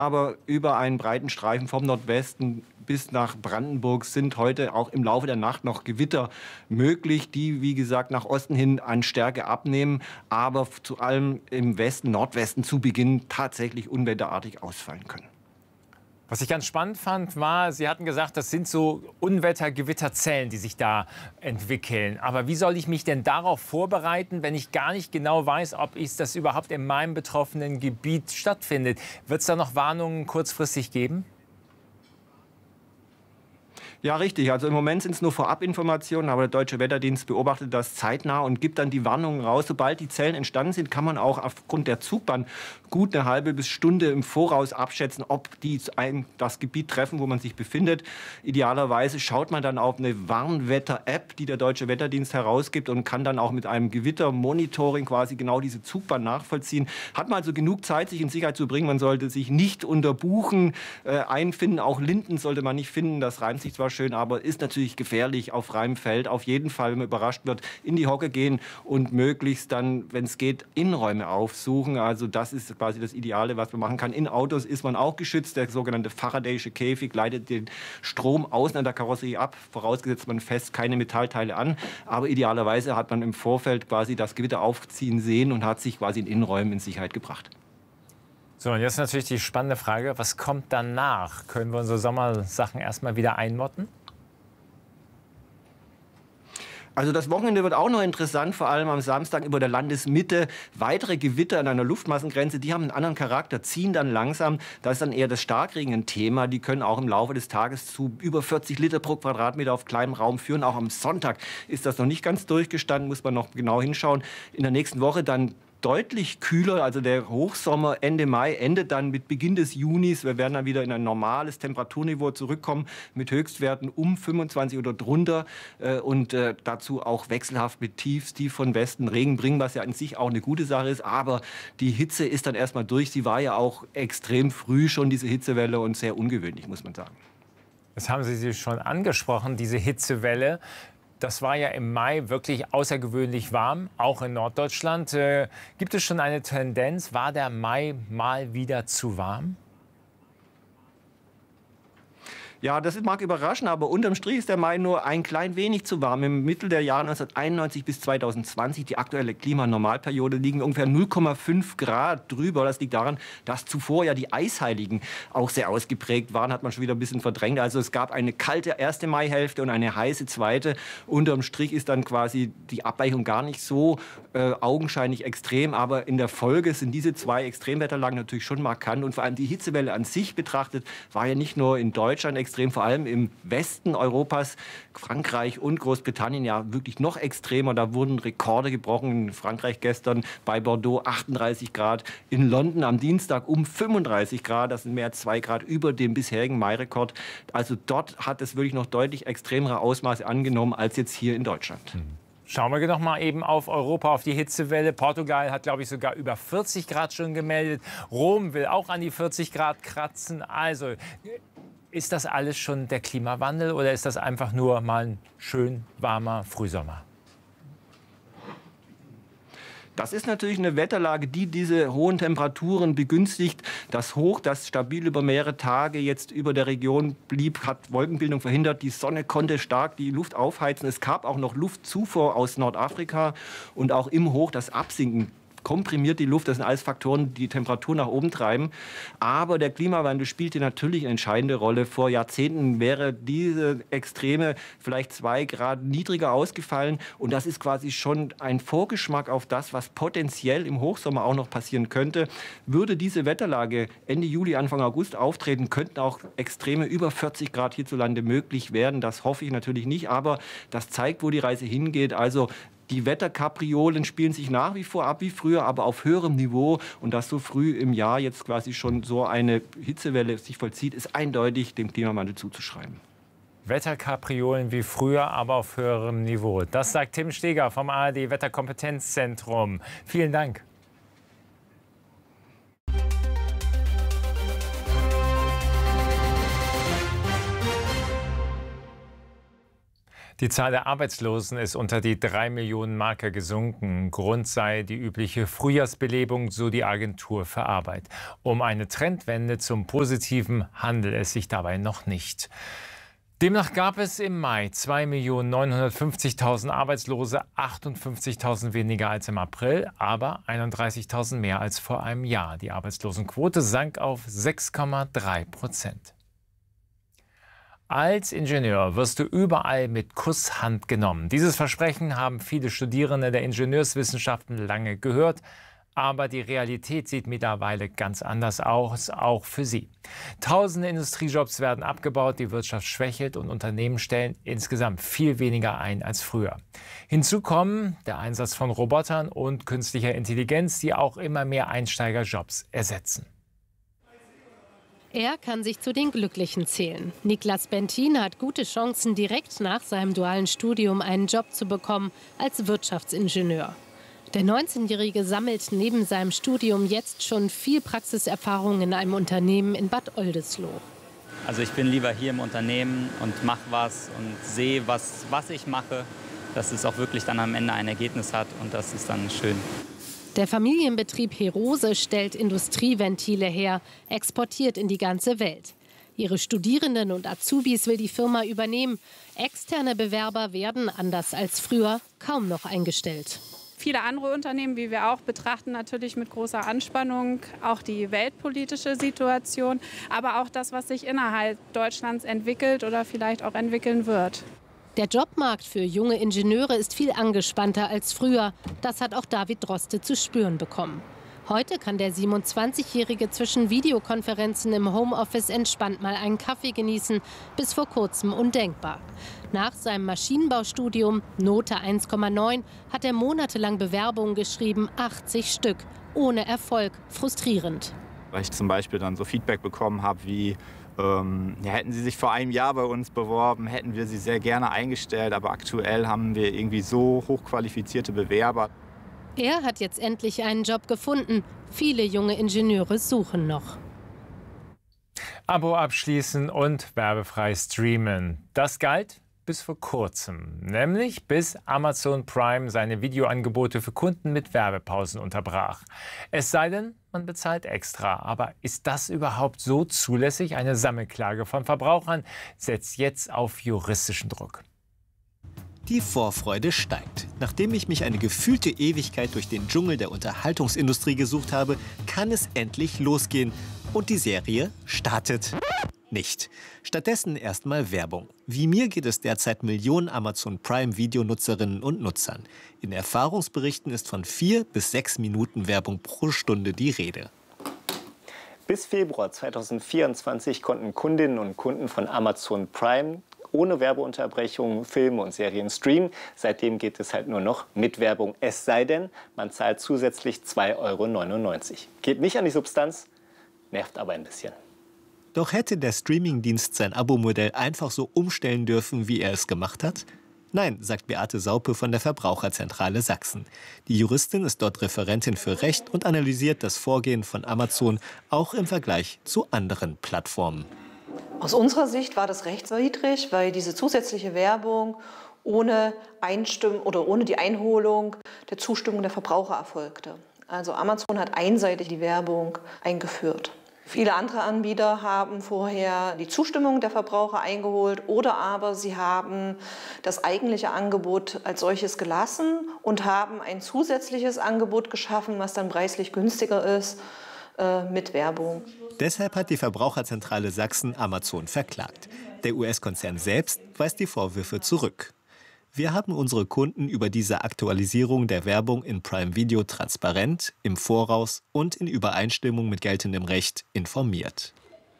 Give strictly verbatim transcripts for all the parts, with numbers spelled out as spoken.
Aber über einen breiten Streifen vom Nordwesten bis nach Brandenburg sind heute auch im Laufe der Nacht noch Gewitter möglich, die, wie gesagt, nach Osten hin an Stärke abnehmen, aber zu allem im Westen, Nordwesten zu Beginn tatsächlich unwetterartig ausfallen können. Was ich ganz spannend fand, war, Sie hatten gesagt, das sind so Unwetter-Gewitterzellen, die sich da entwickeln. Aber wie soll ich mich denn darauf vorbereiten, wenn ich gar nicht genau weiß, ob ich das überhaupt in meinem betroffenen Gebiet stattfindet? Wird es da noch Warnungen kurzfristig geben? Ja, richtig. Also im Moment sind es nur Vorabinformationen, aber der Deutsche Wetterdienst beobachtet das zeitnah und gibt dann die Warnungen raus. Sobald die Zellen entstanden sind, kann man auch aufgrund der Zugbahn gut eine halbe bis Stunde im Voraus abschätzen, ob die ein, das Gebiet treffen, wo man sich befindet. Idealerweise schaut man dann auf eine Warnwetter-App, die der Deutsche Wetterdienst herausgibt, und kann dann auch mit einem Gewittermonitoring quasi genau diese Zugbahn nachvollziehen. Hat man also genug Zeit, sich in Sicherheit zu bringen. Man sollte sich nicht unter Buchen äh, einfinden. Auch Linden sollte man nicht finden. Das reimt sich zwar schön, aber ist natürlich gefährlich auf freiem Feld. Auf jeden Fall, wenn man überrascht wird, in die Hocke gehen und möglichst dann, wenn es geht, Innenräume aufsuchen. Also das ist quasi das Ideale, was man machen kann. In Autos ist man auch geschützt. Der sogenannte Faraday'sche Käfig leitet den Strom außen an der Karosserie ab, vorausgesetzt man fest keine Metallteile an. Aber idealerweise hat man im Vorfeld quasi das Gewitter aufziehen sehen und hat sich quasi in Innenräumen in Sicherheit gebracht. So, und jetzt natürlich die spannende Frage, was kommt danach? Können wir unsere Sommersachen erstmal wieder einmotten? Also das Wochenende wird auch noch interessant, vor allem am Samstag über der Landesmitte. Weitere Gewitter an einer Luftmassengrenze, die haben einen anderen Charakter, ziehen dann langsam. Da ist dann eher das Starkregen ein Thema. Die können auch im Laufe des Tages zu über vierzig Liter pro Quadratmeter auf kleinem Raum führen. Auch am Sonntag ist das noch nicht ganz durchgestanden, muss man noch genau hinschauen. In der nächsten Woche dann deutlich kühler, also der Hochsommer Ende Mai endet dann mit Beginn des Junis. Wir werden dann wieder in ein normales Temperaturniveau zurückkommen mit Höchstwerten um fünfundzwanzig oder drunter äh, und äh, dazu auch wechselhaft mit Tiefs, tief von Westen Regen bringen, was ja an sich auch eine gute Sache ist. Aber die Hitze ist dann erstmal durch. Sie war ja auch extrem früh schon, diese Hitzewelle, und sehr ungewöhnlich, muss man sagen. Das haben Sie schon angesprochen, diese Hitzewelle. Das war ja im Mai wirklich außergewöhnlich warm, auch in Norddeutschland. Äh, gibt es schon eine Tendenz? War der Mai mal wieder zu warm? Ja, das mag überraschen, aber unterm Strich ist der Mai nur ein klein wenig zu warm. Im Mittel der Jahre neunzehnhunderteinundneunzig bis zweitausendzwanzig, die aktuelle Klimanormalperiode, liegen ungefähr null Komma fünf Grad drüber. Das liegt daran, dass zuvor ja die Eisheiligen auch sehr ausgeprägt waren, hat man schon wieder ein bisschen verdrängt. Also es gab eine kalte erste Maihälfte und eine heiße zweite. Unterm Strich ist dann quasi die Abweichung gar nicht so äh, augenscheinlich extrem, aber in der Folge sind diese zwei Extremwetterlagen natürlich schon markant. Und vor allem die Hitzewelle an sich betrachtet war ja nicht nur in Deutschland extrem, extrem, vor allem im Westen Europas, Frankreich und Großbritannien ja wirklich noch extremer. Da wurden Rekorde gebrochen. In Frankreich gestern bei Bordeaux achtunddreißig Grad, in London am Dienstag um fünfunddreißig Grad. Das sind mehr als zwei Grad über dem bisherigen Mai-Rekord. Also dort hat es wirklich noch deutlich extremere Ausmaße angenommen als jetzt hier in Deutschland. Mhm. Schauen wir noch mal eben auf Europa, auf die Hitzewelle. Portugal hat, glaube ich, sogar über vierzig Grad schon gemeldet. Rom will auch an die vierzig Grad kratzen. Also ist das alles schon der Klimawandel oder ist das einfach nur mal ein schön warmer Frühsommer? Das ist natürlich eine Wetterlage, die diese hohen Temperaturen begünstigt. Das Hoch, das stabil über mehrere Tage jetzt über der Region blieb, hat Wolkenbildung verhindert. Die Sonne konnte stark die Luft aufheizen. Es gab auch noch Luftzufuhr aus Nordafrika und auch im Hoch das Absinken komprimiert die Luft. Das sind alles Faktoren, die die Temperatur nach oben treiben. Aber der Klimawandel spielte natürlich eine entscheidende Rolle. Vor Jahrzehnten wäre diese Extreme vielleicht zwei Grad niedriger ausgefallen. Und das ist quasi schon ein Vorgeschmack auf das, was potenziell im Hochsommer auch noch passieren könnte. Würde diese Wetterlage Ende Juli, Anfang August auftreten, könnten auch Extreme über vierzig Grad hierzulande möglich werden. Das hoffe ich natürlich nicht. Aber das zeigt, wo die Reise hingeht. Also die Wetterkapriolen spielen sich nach wie vor ab wie früher, aber auf höherem Niveau. Und dass so früh im Jahr jetzt quasi schon so eine Hitzewelle sich vollzieht, ist eindeutig dem Klimawandel zuzuschreiben. Wetterkapriolen wie früher, aber auf höherem Niveau. Das sagt Tim Steger vom A R D Wetterkompetenzzentrum. Vielen Dank. Die Zahl der Arbeitslosen ist unter die drei Millionen Marke gesunken. Grund sei die übliche Frühjahrsbelebung, so die Agentur für Arbeit. Um eine Trendwende zum Positiven handelt es sich dabei noch nicht. Demnach gab es im Mai zwei Millionen neunhundertfünfzigtausend Arbeitslose, achtundfünfzigtausend weniger als im April, aber einunddreißigtausend mehr als vor einem Jahr. Die Arbeitslosenquote sank auf sechs Komma drei Prozent. Als Ingenieur wirst du überall mit Kusshand genommen. Dieses Versprechen haben viele Studierende der Ingenieurswissenschaften lange gehört. Aber die Realität sieht mittlerweile ganz anders aus, auch für sie. Tausende Industriejobs werden abgebaut, die Wirtschaft schwächelt und Unternehmen stellen insgesamt viel weniger ein als früher. Hinzu kommen der Einsatz von Robotern und künstlicher Intelligenz, die auch immer mehr Einsteigerjobs ersetzen. Er kann sich zu den Glücklichen zählen. Niklas Bentin hat gute Chancen, direkt nach seinem dualen Studium einen Job zu bekommen als Wirtschaftsingenieur. Der neunzehnjährige sammelt neben seinem Studium jetzt schon viel Praxiserfahrung in einem Unternehmen in Bad Oldesloe. Also ich bin lieber hier im Unternehmen und mache was und sehe, was, was ich mache, dass es auch wirklich dann am Ende ein Ergebnis hat und das ist dann schön. Der Familienbetrieb Herose stellt Industrieventile her, exportiert in die ganze Welt. Ihre Studierenden und Azubis will die Firma übernehmen. Externe Bewerber werden, anders als früher, kaum noch eingestellt. Viele andere Unternehmen, wie wir auch, betrachten natürlich mit großer Anspannung auch die weltpolitische Situation, aber auch das, was sich innerhalb Deutschlands entwickelt oder vielleicht auch entwickeln wird. Der Jobmarkt für junge Ingenieure ist viel angespannter als früher. Das hat auch David Droste zu spüren bekommen. Heute kann der siebenundzwanzigjährige zwischen Videokonferenzen im Homeoffice entspannt mal einen Kaffee genießen. Bis vor kurzem undenkbar. Nach seinem Maschinenbaustudium, Note eins Komma neun, hat er monatelang Bewerbungen geschrieben, achtzig Stück. Ohne Erfolg, frustrierend. Weil ich zum Beispiel dann so Feedback bekommen habe wie, ähm, ja, hätten Sie sich vor einem Jahr bei uns beworben, hätten wir Sie sehr gerne eingestellt, aber aktuell haben wir irgendwie so hochqualifizierte Bewerber. Er hat jetzt endlich einen Job gefunden. Viele junge Ingenieure suchen noch. Abo abschließen und werbefrei streamen. Das galt bis vor kurzem, nämlich bis Amazon Prime seine Videoangebote für Kunden mit Werbepausen unterbrach. Es sei denn, man bezahlt extra. Aber ist das überhaupt so zulässig? Eine Sammelklage von Verbrauchern setzt jetzt auf juristischen Druck. Die Vorfreude steigt. Nachdem ich mich eine gefühlte Ewigkeit durch den Dschungel der Unterhaltungsindustrie gesucht habe, kann es endlich losgehen. Und die Serie startet nicht. Stattdessen erstmal Werbung. Wie mir geht es derzeit Millionen Amazon Prime Videonutzerinnen und Nutzern. In Erfahrungsberichten ist von vier bis sechs Minuten Werbung pro Stunde die Rede. Bis Februar zweitausendvierundzwanzig konnten Kundinnen und Kunden von Amazon Prime ohne Werbeunterbrechungen Filme und Serien streamen. Seitdem geht es halt nur noch mit Werbung. Es sei denn, man zahlt zusätzlich zwei Euro neunundneunzig. Geht nicht an die Substanz, nervt aber ein bisschen. Doch hätte der Streamingdienst sein Abo-Modell einfach so umstellen dürfen, wie er es gemacht hat? Nein, sagt Beate Saupe von der Verbraucherzentrale Sachsen. Die Juristin ist dort Referentin für Recht und analysiert das Vorgehen von Amazon auch im Vergleich zu anderen Plattformen. Aus unserer Sicht war das rechtswidrig, weil diese zusätzliche Werbung ohne Einstimmung oder ohne die Einholung der Zustimmung der Verbraucher erfolgte. Also Amazon hat einseitig die Werbung eingeführt. Viele andere Anbieter haben vorher die Zustimmung der Verbraucher eingeholt oder aber sie haben das eigentliche Angebot als solches gelassen und haben ein zusätzliches Angebot geschaffen, was dann preislich günstiger ist, äh, mit Werbung. Deshalb hat die Verbraucherzentrale Sachsen Amazon verklagt. Der U S-Konzern selbst weist die Vorwürfe zurück. Wir haben unsere Kunden über diese Aktualisierung der Werbung in Prime Video transparent, im Voraus und in Übereinstimmung mit geltendem Recht informiert.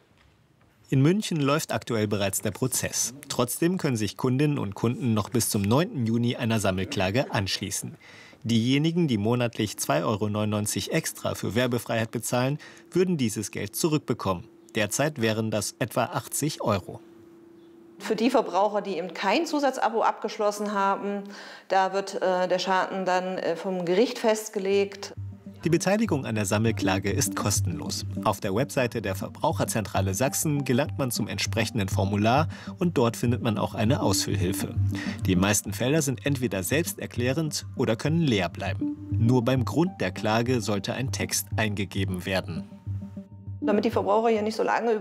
In München läuft aktuell bereits der Prozess. Trotzdem können sich Kundinnen und Kunden noch bis zum neunten Juni einer Sammelklage anschließen. Diejenigen, die monatlich zwei Euro neunundneunzig extra für Werbefreiheit bezahlen, würden dieses Geld zurückbekommen. Derzeit wären das etwa achtzig Euro. Für die Verbraucher, die eben kein Zusatzabo abgeschlossen haben, da wird äh, der Schaden dann äh, vom Gericht festgelegt. Die Beteiligung an der Sammelklage ist kostenlos. Auf der Webseite der Verbraucherzentrale Sachsen gelangt man zum entsprechenden Formular und dort findet man auch eine Ausfüllhilfe. Die meisten Felder sind entweder selbsterklärend oder können leer bleiben. Nur beim Grund der Klage sollte ein Text eingegeben werden. Damit die Verbraucher hier nicht so lange